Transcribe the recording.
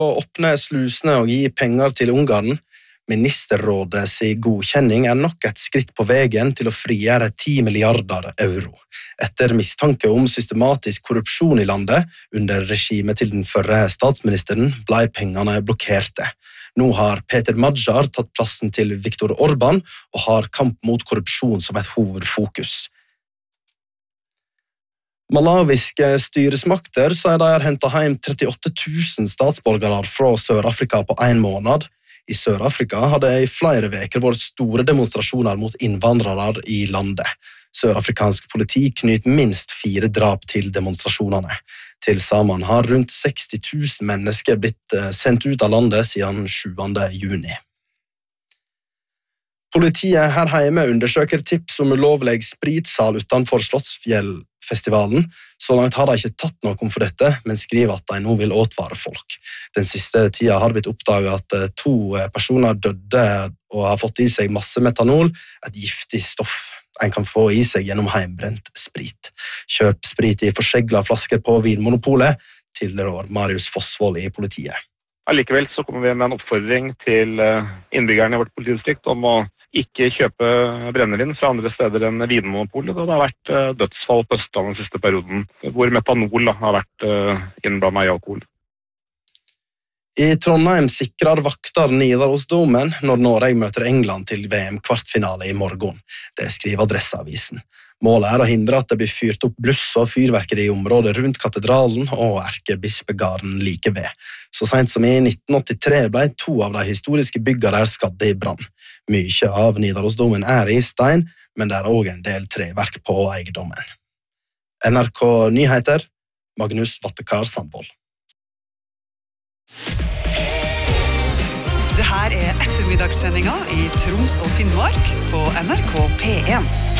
å åpne slusene og gi penger til Ungarn. Ministerrådets godkjenning nok et skritt på veien til å frigjøre 10 milliarder euro. Etter mistanke om systematisk korrupsjon i landet under regimet til den førre statsministeren ble pengene blokkerte. Nå har Peter Magyar tatt plassen til Viktor Orbán og har kamp mot korrupsjon som et hovedfokus. Malawiske styresmakter sier de har hentet hjem 38 000 statsborgere fra Sør-Afrika på en måned. I Sør-Afrika har det i flere veker vært store demonstrasjoner mot innvandrere i landet. Sør-afrikansk politi knyter minst 4 drap til demonstrasjonene. Til sammen har rundt 60 000 mennesker blitt sendt ut av landet siden 7. juni. Politiet her hjemme undersøker tips om ulovlig spritsal utenfor Slottsfjellfestivalen. Så langt har de ikke tatt noe for dette, men skriver at de nå vil advare folk. Den siste tida har det blitt oppdaget at 2 personer døde og har fått i seg masse metanol, et giftig stoff en kan få i seg gjennom heimbrent sprit. Kjøp sprit i forseglet flasker på Vinmonopolet, tilrår Marius Fossvold i politiet. Allikevel så kommer vi med en oppfordring til innbyggerne i vårt politidistrikt om å ikke kjøpe brennevin fra andre steder enn Vinmonopolet. Det har vært dødsfall på Østlandet den siste perioden, hvor metanol har vært innblandet i alkohol. I Trondheim sikrer vakter Nidarosdomen når Norge møter England til VM-kvartfinale i morgen. Det skriver Adresseavisen. Målet å hindre at det blir fyrt opp bluss og fyrverkeri i området rundt katedralen og erkebispegarden like ved. Så sent som i 1983 ble 2 av de historiske byggene der skadde i brann. Mye av Nidarosdomen i stein, men det også en del treverk på eiendommen. NRK Nyheter, Magnus Vattekar Sandvold. Det her ettermiddagssendinga i Troms og Finnmark på NRK P1.